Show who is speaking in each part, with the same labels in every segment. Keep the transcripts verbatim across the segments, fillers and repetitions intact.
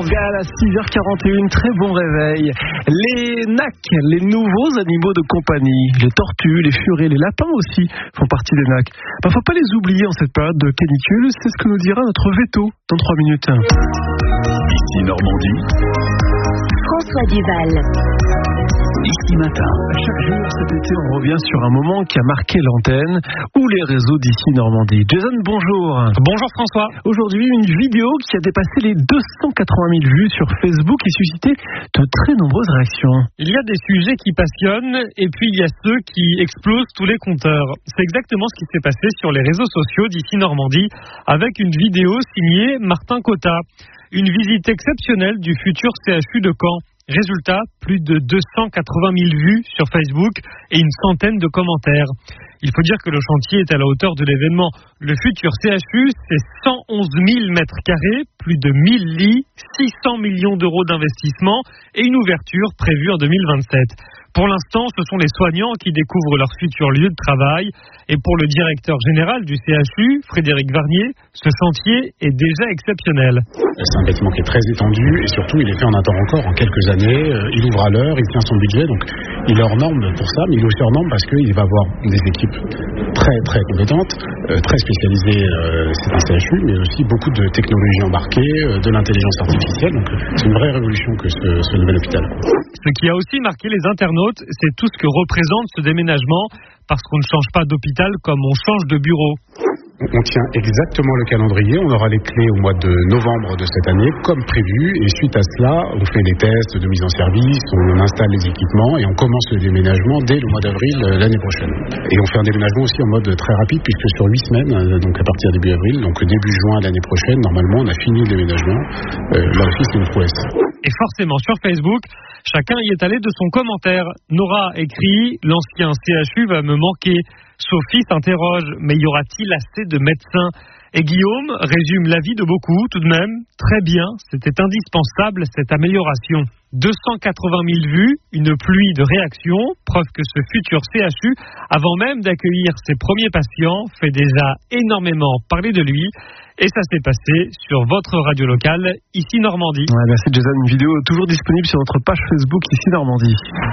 Speaker 1: Gal à six heures quarante et une, très bon réveil. Les N A C, les nouveaux animaux de compagnie, les tortues, les furets, les lapins aussi font partie des N A C. Il ne faut pas les oublier en cette période de canicule, c'est ce que nous dira notre veto dans trois minutes.
Speaker 2: Ici Normandie,
Speaker 3: François Duval.
Speaker 2: Ici Matin.
Speaker 1: Chaque jour cet été, on revient sur un moment qui a marqué l'antenne ou les réseaux d'Ici Normandie. Jason, bonjour.
Speaker 4: Bonjour François.
Speaker 1: Aujourd'hui, une vidéo qui a dépassé les deux cent quatre-vingt mille vues sur Facebook et suscité de très nombreuses réactions.
Speaker 4: Il y a des sujets qui passionnent et puis il y a ceux qui explosent tous les compteurs. C'est exactement ce qui s'est passé sur les réseaux sociaux d'Ici Normandie avec une vidéo signée Martin Cotta. Une visite exceptionnelle du futur C H U de Caen. Résultat, plus de deux cent quatre-vingt mille vues sur Facebook et une centaine de commentaires. Il faut dire que le chantier est à la hauteur de l'événement. Le futur C H U, c'est cent onze mille mètres carrés, plus de mille lits, six cents millions d'euros d'investissement et une ouverture prévue en deux mille vingt-sept. Pour l'instant, ce sont les soignants qui découvrent leur futur lieu de travail. Et pour le directeur général du C H U, Frédéric Varnier, ce chantier est déjà exceptionnel.
Speaker 5: C'est un bâtiment qui est très étendu et surtout il est fait en un temps record, en quelques années. Il ouvre à l'heure, il tient son budget, donc il est hors norme pour ça, mais il est aussi hors norme parce qu'il va avoir des équipes très très compétentes, très spécialisées, c'est un C H U, mais aussi beaucoup de technologies embarquées, de l'intelligence artificielle, donc c'est une vraie révolution que ce, ce nouvel hôpital.
Speaker 4: Ce qui a aussi marqué les internautes, c'est tout ce que représente ce déménagement, parce qu'on ne change pas d'hôpital comme on change de bureau.
Speaker 5: On tient exactement le calendrier, on aura les clés au mois de novembre de cette année, comme prévu, et suite à cela, on fait les tests de mise en service, on installe les équipements et on commence le déménagement dès le mois d'avril l'année prochaine. Et on fait un déménagement aussi en mode très rapide, puisque sur huit semaines, donc à partir début avril, donc début juin l'année prochaine, normalement on a fini le déménagement. Euh, là aussi c'est une prouesse.
Speaker 4: Et forcément sur Facebook, chacun y est allé de son commentaire. Nora écrit « L'ancien C H U va me manquer ». Sophie s'interroge, mais y aura-t-il assez de médecins ? Et Guillaume résume l'avis de beaucoup, tout de même. Très bien, c'était indispensable cette amélioration. deux cent quatre-vingt mille vues, une pluie de réactions, preuve que ce futur C H U, avant même d'accueillir ses premiers patients, fait déjà énormément parler de lui. Et ça s'est passé sur votre radio locale, Ici Normandie.
Speaker 1: Ouais, merci Jason, une vidéo toujours disponible sur notre page Facebook Ici Normandie.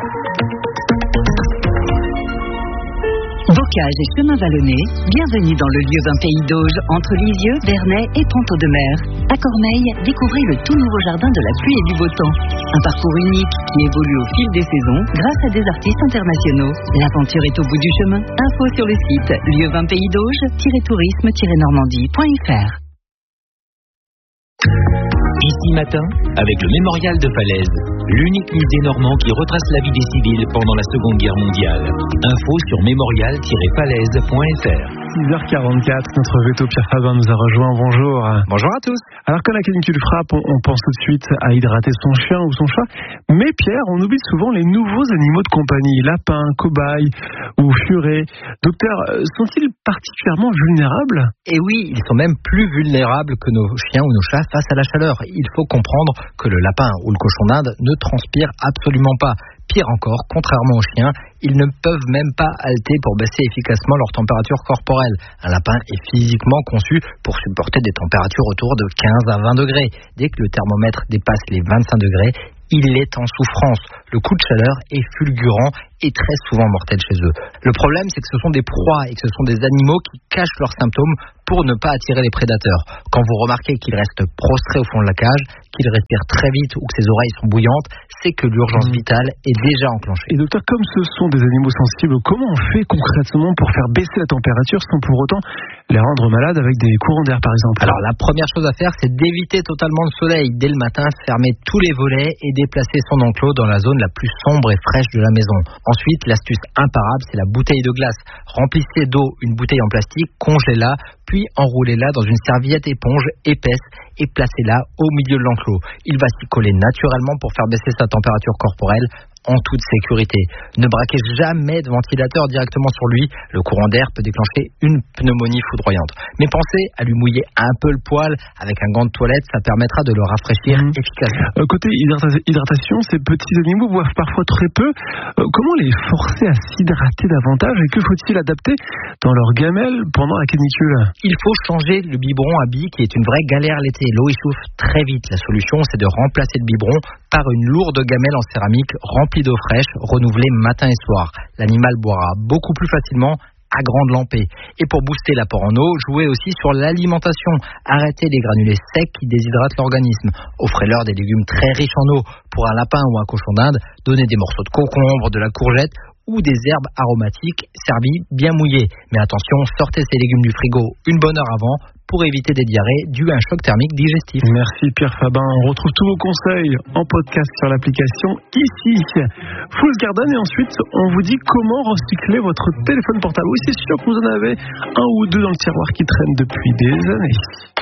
Speaker 3: Bocage et chemin vallonné, bienvenue dans le lieu d'un pays d'Auge entre Lisieux, Bernay et Ponteau-de-Mer. À Cormeilles, découvrez le tout nouveau jardin de la pluie et du beau temps. Un parcours unique qui évolue au fil des saisons grâce à des artistes internationaux. L'aventure est au bout du chemin. Info sur le site lieu vingt pays d'Auge tourisme normandie point f r.
Speaker 6: Ici Matin, avec le Mémorial de Falaise, l'unique musée normand qui retrace la vie des civils pendant la Seconde Guerre mondiale. Info sur mémorial tiret falaise point f r.
Speaker 1: six heures quarante-quatre, notre veto Pierre Fabin nous a rejoint. Bonjour.
Speaker 4: Bonjour à tous.
Speaker 1: Alors quand la canicule frappe, on, on pense tout de suite à hydrater son chien ou son chat. Mais Pierre, on oublie souvent les nouveaux animaux de compagnie, lapins, cobayes ou furets. Docteur, sont-ils particulièrement vulnérables ?
Speaker 7: Et oui, ils sont même plus vulnérables que nos chiens ou nos chats face à la chaleur. Il faut comprendre que le lapin ou le cochon d'Inde ne transpire absolument pas. Pire encore, contrairement aux chiens, ils ne peuvent même pas halter pour baisser efficacement leur température corporelle. Un lapin est physiquement conçu pour supporter des températures autour de quinze à vingt degrés. Dès que le thermomètre dépasse les vingt-cinq degrés, il est en souffrance. Le coup de chaleur est fulgurant et très souvent mortel chez eux. Le problème, c'est que ce sont des proies et que ce sont des animaux qui cachent leurs symptômes pour ne pas attirer les prédateurs. Quand vous remarquez qu'ils restent prostrés au fond de la cage, qu'ils respirent très vite ou que ses oreilles sont bouillantes, c'est que l'urgence vitale est déjà enclenchée.
Speaker 1: Et docteur, comme ce sont des animaux sensibles, comment on fait concrètement pour faire baisser la température sans pour autant les rendre malades avec des courants d'air par exemple ?
Speaker 7: Alors la première chose à faire, c'est d'éviter totalement le soleil. Dès le matin, fermer tous les volets et déplacer son enclos dans la zone la plus sombre et fraîche de la maison. Ensuite, l'astuce imparable, c'est la bouteille de glace. Remplissez d'eau une bouteille en plastique, congez-la, puis enroulez-la dans une serviette éponge épaisse et placez-la au milieu de l'enclos. Il va s'y coller naturellement pour faire baisser sa température corporelle. en toute sécurité. Ne braquez jamais de ventilateur directement sur lui. Le courant d'air peut déclencher une pneumonie foudroyante. Mais pensez à lui mouiller un peu le poil avec un gant de toilette, ça permettra de le rafraîchir mmh. efficacement.
Speaker 1: Euh, côté hydrata- hydratation, ces petits animaux boivent parfois très peu. Euh, comment les forcer à s'hydrater davantage et que faut-il adapter dans leur gamelle pendant la canicule?
Speaker 7: Il faut changer le biberon à billes qui est une vraie galère l'été. L'eau échauffe très vite. La solution, c'est de remplacer le biberon par une lourde gamelle en céramique remplie d'eau fraîche, renouvelée matin et soir. L'animal boira beaucoup plus facilement à grande lampée. Et pour booster l'apport en eau, jouez aussi sur l'alimentation. Arrêtez les granulés secs qui déshydratent l'organisme. Offrez-leur des légumes très riches en eau. Pour un lapin ou un cochon d'Inde, donnez des morceaux de concombre, de la courgette ou des herbes aromatiques servies bien mouillées. Mais attention, sortez ces légumes du frigo une bonne heure avant pour éviter des diarrhées dues à un choc thermique digestif.
Speaker 1: Merci Pierre Fabin. On retrouve tous vos conseils en podcast sur l'application ici. Fool's Garden, et ensuite on vous dit comment recycler votre téléphone portable. Oui, c'est sûr que vous en avez un ou deux dans le tiroir qui traînent depuis des années.